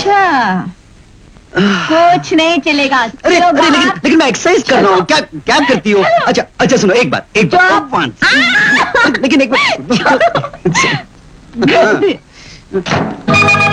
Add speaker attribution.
Speaker 1: अच्छा, कुछ नहीं चलेगा।
Speaker 2: अरे लेकिन मैं एक्सरसाइज कर रहा हूँ। क्या क्या करती हो? अच्छा सुनो, एक बात लेकिन एक बात